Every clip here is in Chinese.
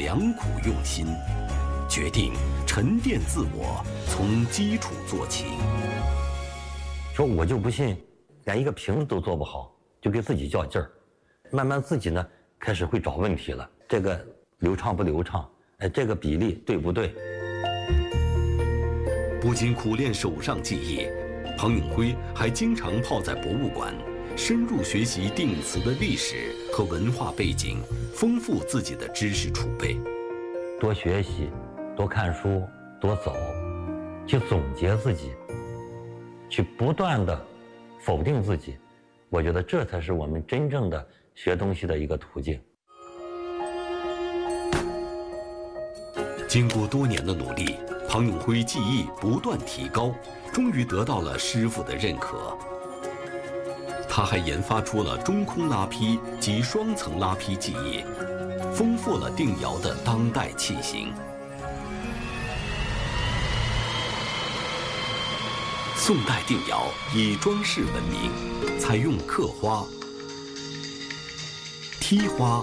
良苦用心，决定沉淀自我，从基础做起。 说我就不信，连一个瓶子都做不好，就给自己较劲儿，慢慢自己呢开始会找问题了。这个流畅不流畅？哎，这个比例对不对？ 不仅苦练手上技艺，庞永辉还经常泡在博物馆，深入学习定瓷的历史和文化背景，丰富自己的知识储备。 多学习，多看书，多走，去总结自己，去不断的否定自己。我觉得这才是我们真正的学东西的一个途径。 经过多年的努力，庞永辉技艺不断提高，终于得到了师傅的认可。他还研发出了中空拉坯及双层拉坯技艺，丰富了定窑的当代器型。宋代定窑以装饰闻名，采用刻花、剔花、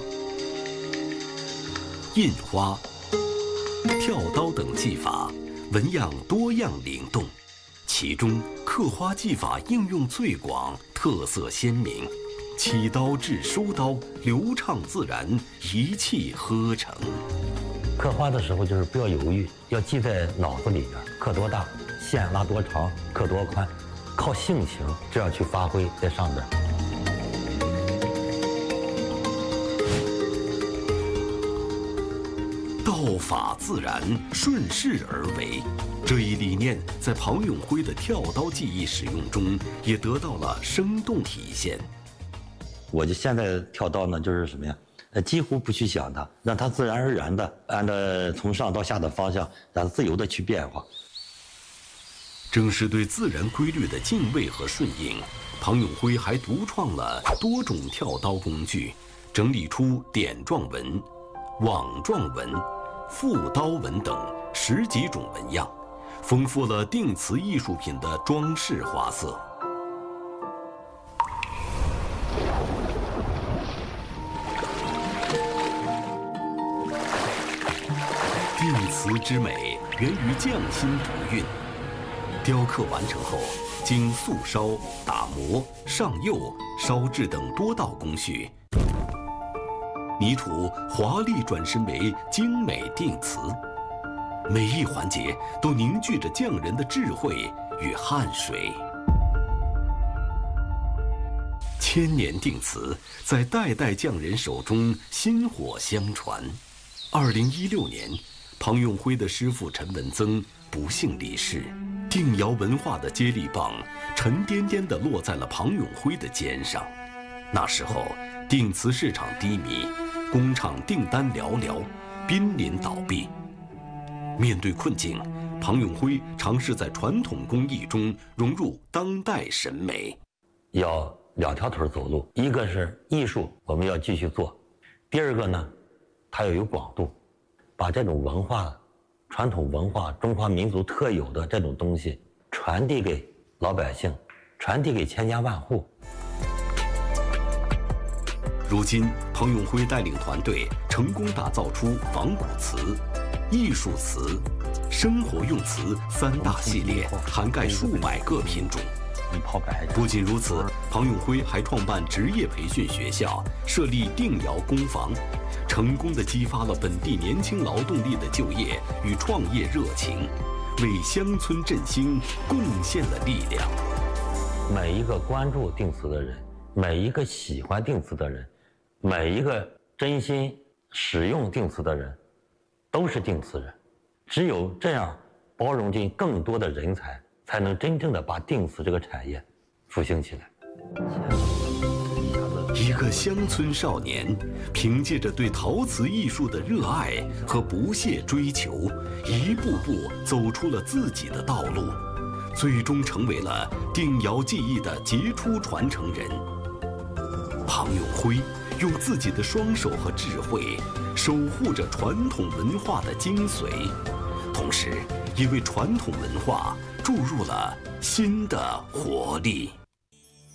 印花、跳刀等技法，纹样多样灵动，其中刻花技法应用最广，特色鲜明，起刀至收刀流畅自然，一气呵成。 刻花的时候就是不要犹豫，要记在脑子里边，刻多大，线拉多长，刻多宽，靠性情这样去发挥在上边。 道法自然，顺势而为，这一理念在庞永辉的跳刀技艺使用中也得到了生动体现。 我就现在跳刀呢，就是什么呀？几乎不去想它，让它自然而然的按照从上到下的方向，让它自由的去变化。 正是对自然规律的敬畏和顺应，庞永辉还独创了多种跳刀工具，整理出点状纹、网状纹、覆刀纹等10几种纹样，丰富了定瓷艺术品的装饰花色。定瓷之美源于匠心独运。雕刻完成后，经素烧、打磨、上釉、烧制等多道工序，泥土华丽转身为精美定瓷，每一环节都凝聚着匠人的智慧与汗水。千年定瓷在代代匠人手中薪火相传。2016年，庞永辉的师傅陈文增不幸离世，定窑文化的接力棒沉甸甸地落在了庞永辉的肩上。那时候，定瓷市场低迷，工厂订单寥寥，濒临倒闭。面对困境，庞永辉尝试在传统工艺中融入当代审美。 要2条腿走路，一个是艺术，我们要继续做；第二个呢，它要有广度，把这种文化、传统文化、中华民族特有的这种东西传递给老百姓，传递给千家万户。 如今，庞永辉带领团队成功打造出仿古瓷、艺术瓷、生活用瓷3大系列，涵盖数百个品种。不仅如此，庞永辉还创办职业培训学校，设立定窑工坊，成功地激发了本地年轻劳动力的就业与创业热情，为乡村振兴贡献了力量。 每一个关注定瓷的人，每一个喜欢定瓷的人，每一个真心使用定瓷的人，都是定瓷人。只有这样包容进更多的人才，才能真正的把定瓷这个产业复兴起来。 一个乡村少年，凭借着对陶瓷艺术的热爱和不懈追求，一步步走出了自己的道路，最终成为了定窑技艺的杰出传承人。庞永辉用自己的双手和智慧，守护着传统文化的精髓，同时也为传统文化注入了新的活力。